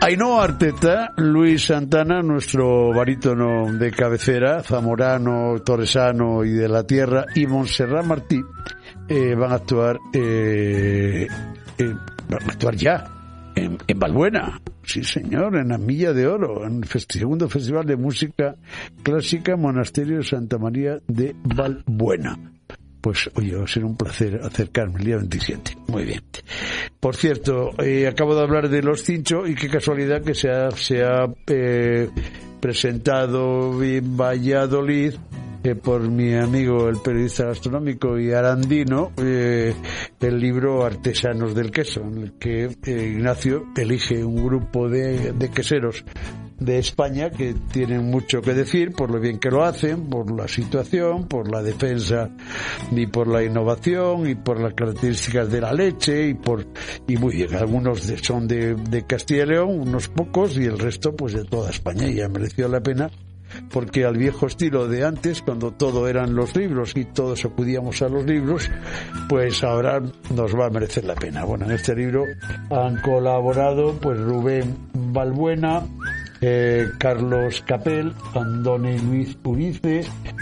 Ainhoa Arteta, Luis Santana, nuestro barítono de cabecera, zamorano, torresano y de la tierra, y Montserrat Martí van a actuar ya en Valbuena. Sí, señor, en la Milla de Oro, en el segundo Festival de Música Clásica Monasterio de Santa María de Valbuena. Pues, oye, va a ser un placer acercarme el día 27. Muy bien. Por cierto, acabo de hablar de Los Cincho, y qué casualidad que se ha presentado en Valladolid por mi amigo el periodista gastronómico y arandino el libro Artesanos del Queso, en el que Ignacio elige un grupo de queseros de España que tienen mucho que decir por lo bien que lo hacen, por la situación, por la defensa y por la innovación y por las características de la leche y muy bien, algunos son de Castilla y León, unos pocos, y el resto pues de toda España, y ya mereció la pena, porque al viejo estilo de antes, cuando todo eran los libros y todos acudíamos a los libros, pues ahora nos va a merecer la pena. Bueno, en este libro han colaborado pues Rubén Balbuena, Carlos Capel, Andoni Luis Urice,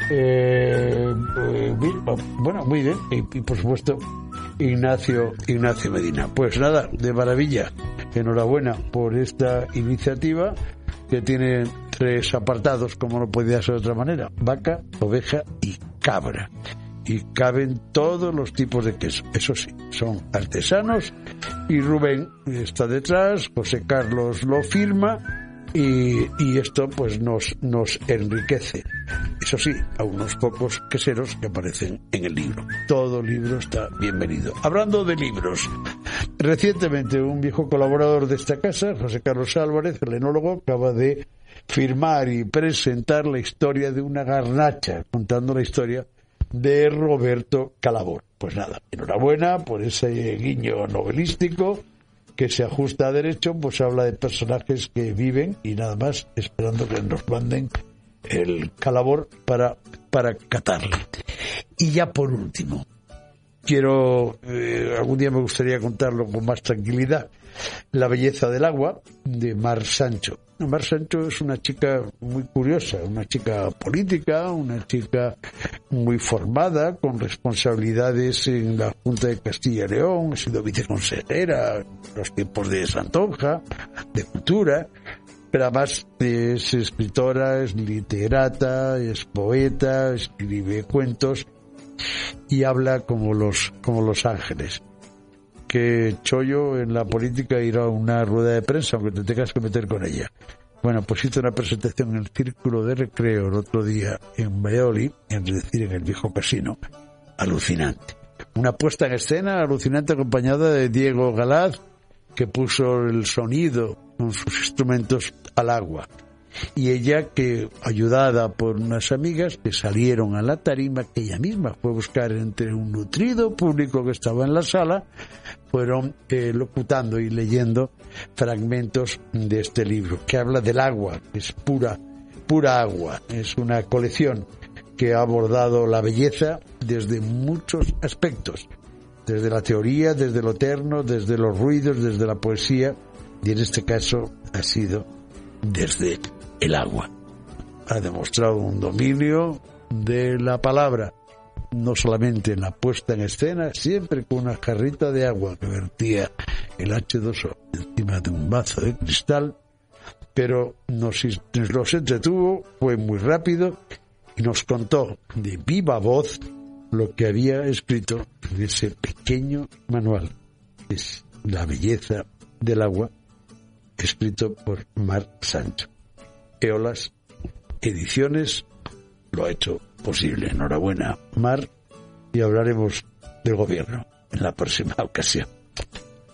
bueno, muy bien, y por supuesto Ignacio Medina. Pues nada, de maravilla, enhorabuena por esta iniciativa que tiene 3 apartados, como no podía ser de otra manera: vaca, oveja y cabra, y caben todos los tipos de queso. Eso sí, son artesanos, y Rubén está detrás, José Carlos lo firma, y esto pues nos enriquece, eso sí, a unos pocos queseros que aparecen en el libro. Todo libro está bienvenido. Hablando de libros, recientemente un viejo colaborador de esta casa, José Carlos Álvarez, el enólogo, acaba de firmar y presentar la historia de una garnacha, contando la historia de Roberto Calabor. Pues nada, enhorabuena por ese guiño novelístico que se ajusta a derecho, pues habla de personajes que viven, y nada más, esperando que nos manden el Calabor para catarle. Y ya por último, quiero, algún día me gustaría contarlo con más tranquilidad, La belleza del agua, de Mar Sancho. Mar Sancho es una chica muy curiosa, una chica política, una chica muy formada, con responsabilidades en la Junta de Castilla y León, ha sido viceconsejera en los tiempos de Santonja, de Cultura, pero además es escritora, es literata, es poeta, escribe cuentos y habla como los ángeles. Que chollo en la política ir a una rueda de prensa, aunque te tengas que meter con ella. Bueno, pues hizo una presentación en el Círculo de Recreo el otro día en Valladolid, es decir, en el viejo casino. Alucinante. Una puesta en escena alucinante, acompañada de Diego Galaz, que puso el sonido con sus instrumentos al agua. Y ella, que ayudada por unas amigas que salieron a la tarima, que ella misma fue a buscar entre un nutrido público que estaba en la sala, fueron locutando y leyendo fragmentos de este libro, que habla del agua, que es pura agua. Es una colección que ha abordado la belleza desde muchos aspectos, desde la teoría, desde lo eterno, desde los ruidos, desde la poesía, y en este caso ha sido desde el agua. Ha demostrado un dominio de la palabra, no solamente en la puesta en escena, siempre con una jarrita de agua que vertía el H2O encima de un vaso de cristal, pero nos los entretuvo, fue muy rápido, y nos contó de viva voz lo que había escrito en ese pequeño manual. Es La belleza del agua, escrito por Mar Sancho. Eolas Ediciones lo ha hecho posible. Enhorabuena, Mar, y hablaremos del gobierno en la próxima ocasión.